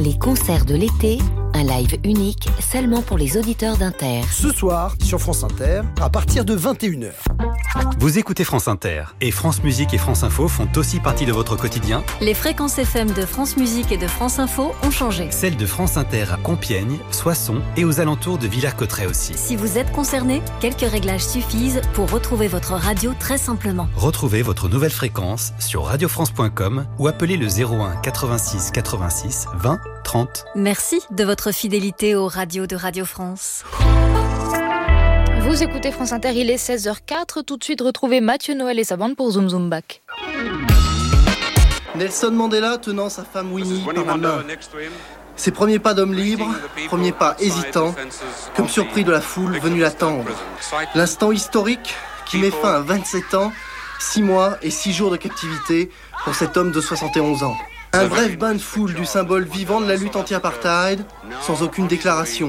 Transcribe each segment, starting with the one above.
Les concerts de l'été, un live unique seulement pour les auditeurs d'Inter. Ce soir, sur France Inter, à partir de 21h. Vous écoutez France Inter et France Musique et France Info font aussi partie de votre quotidien. Les fréquences FM de France Musique et de France Info ont changé. Celles de France Inter à Compiègne, Soissons et aux alentours de Villers-Cotterêts aussi. Si vous êtes concerné, quelques réglages suffisent pour retrouver votre radio très simplement. Retrouvez votre nouvelle fréquence sur radiofrance.com ou appelez le 01 86 86 20 30. Merci de votre fidélité aux radios de Radio France. Vous écoutez France Inter, il est 16h04. Tout de suite, retrouvez Mathieu Noël et sa bande pour Zoom Zoom Back. Nelson Mandela tenant sa femme Winnie par la main. Ses premiers pas d'homme libre, premiers pas hésitants, comme surpris de la foule venue l'attendre. L'instant historique qui met fin à 27 ans, 6 mois et 6 jours de captivité pour cet homme de 71 ans. Un bref bain de foule du symbole vivant de la lutte anti-apartheid, sans aucune déclaration.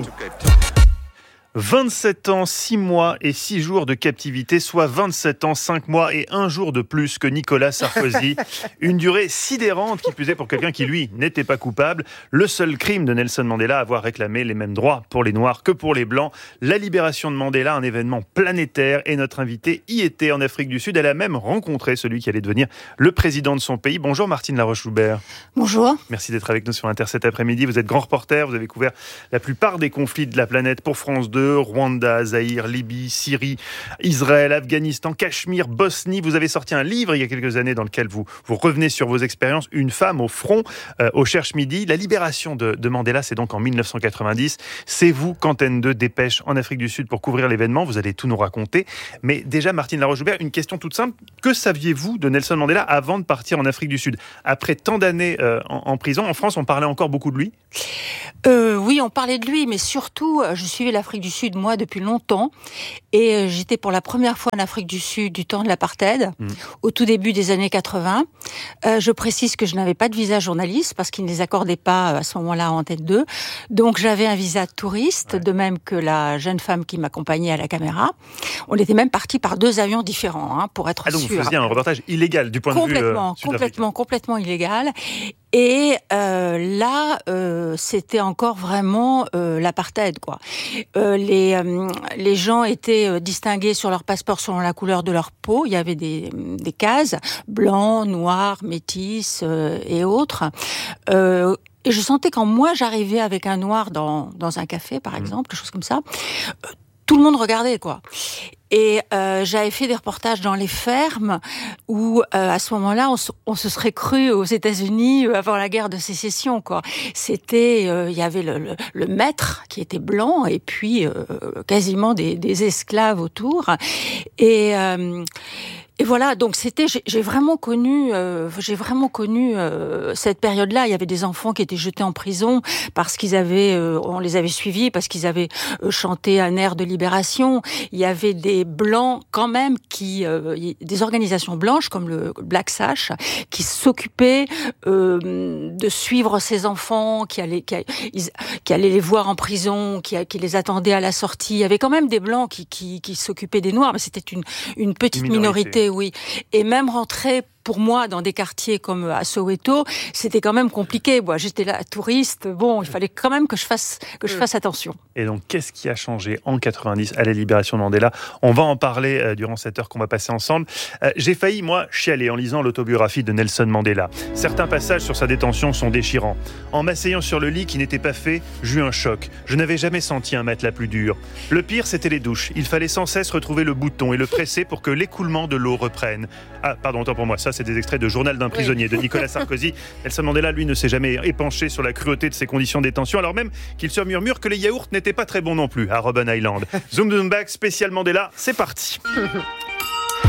27 ans, 6 mois et 6 jours de captivité, soit 27 ans, 5 mois et 1 jour de plus que Nicolas Sarkozy. Une durée sidérante qui plus est pour quelqu'un qui, lui, n'était pas coupable. Le seul crime de Nelson Mandela, avoir réclamé les mêmes droits pour les Noirs que pour les Blancs. La libération de Mandela, un événement planétaire, et notre invitée y était en Afrique du Sud. Elle a même rencontré celui qui allait devenir le président de son pays. Bonjour Martine Laroche-Joubert. Bonjour. Merci d'être avec nous sur Inter cet après-midi. Vous êtes grand reporter, vous avez couvert la plupart des conflits de la planète pour France 2. Rwanda, Zaïre, Libye, Syrie, Israël, Afghanistan, Cachemire, Bosnie. Vous avez sorti un livre il y a quelques années dans lequel vous revenez sur vos expériences. Une femme au front, au Cherche Midi. La libération de Mandela, c'est donc en 1990. C'est vous qu'Antenne 2 dépêche en Afrique du Sud pour couvrir l'événement. Vous allez tout nous raconter. Mais déjà, Martine Laroche-Joubert, une question toute simple. Que saviez-vous de Nelson Mandela avant de partir en Afrique du Sud ? Après tant d'années en prison, en France, on parlait encore beaucoup de lui ? Oui, on parlait de lui, mais surtout, je suivais l'Afrique du Sud, moi, depuis longtemps. Et j'étais pour la première fois en Afrique du Sud du temps de l'apartheid, au tout début des années 80. Je précise que je n'avais pas de visa journaliste, parce qu'ils ne les accordaient pas à ce moment-là en Antenne 2. Donc, j'avais un visa de touriste, de même que la jeune femme qui m'accompagnait à la caméra. On était même partis par 2 avions différents, pour être sûr. Donc, vous faisiez un reportage illégal du point de vue sud-africain. Complètement illégal. Et là, c'était encore vraiment l'apartheid, quoi. Les gens étaient distingués sur leur passeport selon la couleur de leur peau. Il y avait des cases blancs, noirs, métis et autres. Et je sentais quand moi j'arrivais avec un noir dans un café, par exemple, quelque chose comme ça, tout le monde regardait, quoi. Et j'avais fait des reportages dans les fermes où, à ce moment-là, on se serait cru aux États-Unis avant la guerre de sécession, quoi. C'était, il y avait le maître qui était blanc et puis quasiment des esclaves autour. Et voilà, donc j'ai vraiment connu cette période-là. Il y avait des enfants qui étaient jetés en prison parce qu'ils avaient, on les avait suivis parce qu'ils avaient chanté un air de libération. Il y avait des blancs quand même des organisations blanches comme le Black Sash qui s'occupaient de suivre ces enfants, qui allaient les voir en prison, qui les attendaient à la sortie. Il y avait quand même des blancs qui s'occupaient des noirs, mais c'était une petite minorité. Oui, et même rentrer pour moi dans des quartiers comme à Soweto, c'était quand même compliqué. Moi, j'étais là touriste. Bon, il fallait quand même que je fasse attention. Et donc, qu'est-ce qui a changé en 90 à la libération de Mandela ? On va en parler durant cette heure qu'on va passer ensemble. J'ai failli, moi, chialer en lisant l'autobiographie de Nelson Mandela. Certains passages sur sa détention sont déchirants. En m'asseyant sur le lit qui n'était pas fait, j'eus un choc. Je n'avais jamais senti un matelas plus dur. Le pire, c'était les douches. Il fallait sans cesse retrouver le bouton et le presser pour que l'écoulement de l'eau reprenne. Ah, pardon, autant pour moi. Ça, c'est des extraits de Journal d'un prisonnier de Nicolas Sarkozy. Nelson Mandela, lui, ne s'est jamais épanché sur la cruauté de ses conditions de détention, alors même qu'il se murmure que les yaourts n'étaient pas très bons non plus à Robben Island. Zoom Zoom Back, spécial Mandela, c'est parti.